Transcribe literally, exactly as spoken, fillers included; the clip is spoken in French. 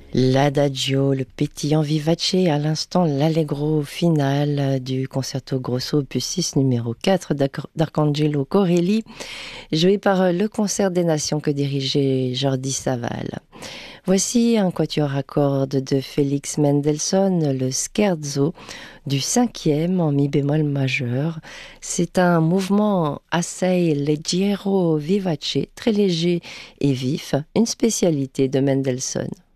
L'adagio, le pétillant vivace, à l'instant l'allegro final du concerto grosso opus six numéro quatre d'Arcangelo Corelli, joué par le Concert des Nations que dirigeait Jordi Savall. Voici un quatuor à cordes de Félix Mendelssohn, le scherzo du cinquième en mi bémol majeur. C'est un mouvement assai leggero vivace, très léger et vif, une spécialité de Mendelssohn.